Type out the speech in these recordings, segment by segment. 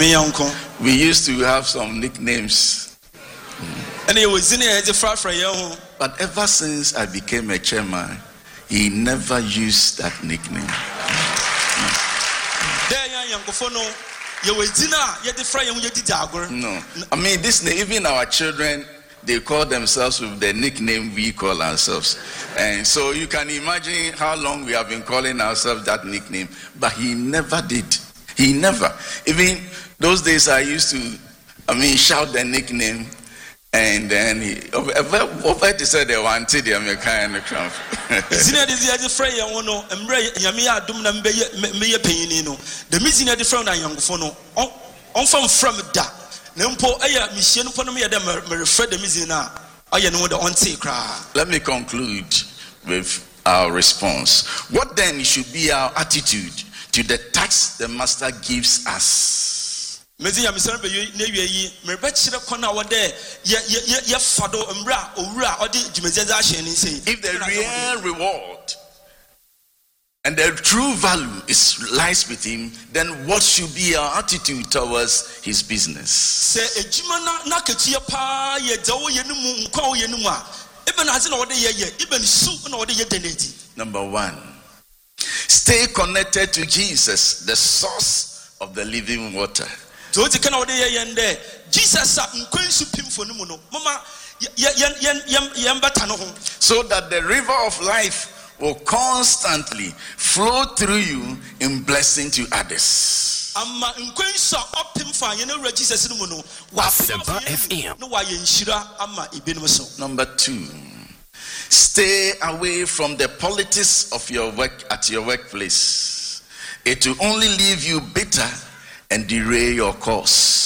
We used to have some nicknames. But ever since I became a chairman, he never used that nickname. No. I mean, this even our children, they call themselves with the nickname we call ourselves. And so you can imagine how long we have been calling ourselves that nickname. But he never did. He never. Even those days I used to, shout the nickname. And then he over to say they wanted the American crowd. The missing at the front and young phono on from that. Nempo aya mission for me me refer the missina. I know the on cry. Let me conclude with our response. What then should be our attitude to the tax the master gives us? If the real reward and the true value lies with him, then what should be our attitude towards his business? Number one, stay connected to Jesus, the source of the living water. So that the river of life will constantly flow through you in blessing to others. Number two, stay away from the politics of your work at your workplace. It will only leave you bitter and derail your course.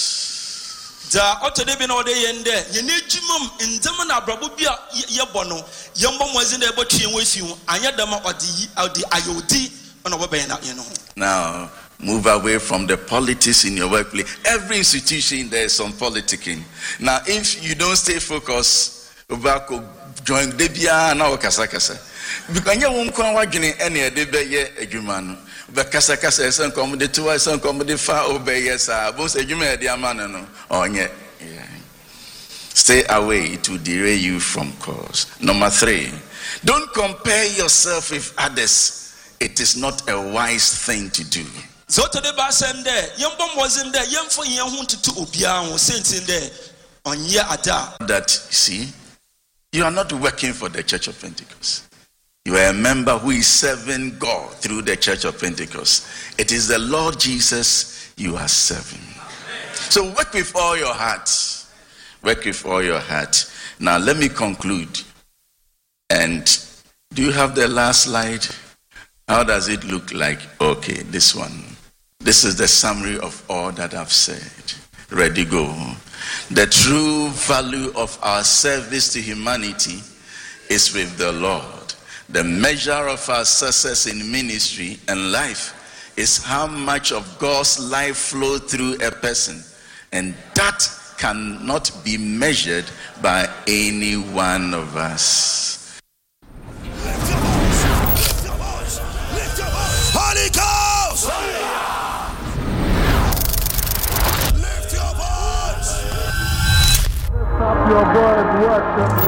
Now, move away from the politics in your workplace. Every institution, there is some politicking. Now, if you don't stay focused, join Debia and our Kasakasa. Because you won't come watching any of the Ejumano. But Kasakasa, some come the two, some come the far obey, yes, both Ejuma, the Amano, or yet. Stay away to derail you from course. Number three, don't compare yourself with others. It is not a wise thing to do. So to the basen there, young bomb was in there, young for young wanted to Obian was sent in there on year ada. That, see, you are not working for the Church of Pentecost. You are a member who is serving God through the Church of Pentecost. It is the Lord Jesus you are serving. So work with all your heart. Work with all your heart. Now let me conclude. And do you have the last slide? How does it look like? Okay, this one. This is the summary of all that I've said. Ready, go. The true value of our service to humanity is with the Lord. The measure of our success in ministry and life is how much of God's life flows through a person. And that cannot be measured by any one of us. Lift your voice! Lift your voice! Lift your voice! Holy Ghost! Lift your voice! Lift up your voice, worship.